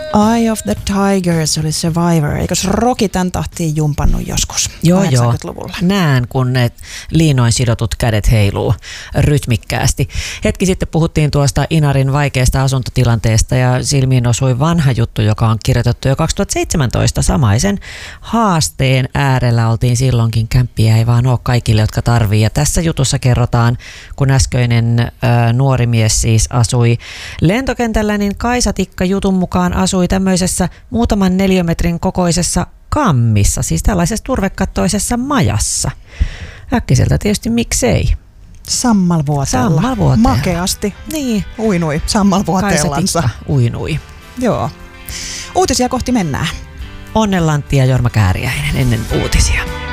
Eye of the Tiger, se oli Survivor. Eikös Rocky tän tahtiin jumpannut joskus Joo, 80-luvulla? Näen, kun ne liinoin sidotut kädet heiluu rytmikkäästi. Hetki sitten puhuttiin tuosta Inarin vaikeasta asuntotilanteesta ja silmiin osui vanha juttu, joka on kirjoitettu jo 2017. Samaisen haasteen äärellä oltiin silloinkin. Kämppiä ei vaan ole kaikille, jotka tarvii. Ja tässä jutussa kerrotaan, kun äskeinen nuori mies siis asui lentokentällä, niin Kaisa Tikka jutun mukaan asui tämmöisessä muutaman neliömetrin kokoisessa kammissa, siis tällaisessa turvekattoisessa majassa. Äkkiseltä tietysti miksei. Sammalvuoteella. Makeasti. Niin. Uinui sammalvuoteellansa. Kaisa Tikka uinui. Joo. Uutisia kohti mennään. Onnellantti ja Jorma Kääriäinen ennen uutisia.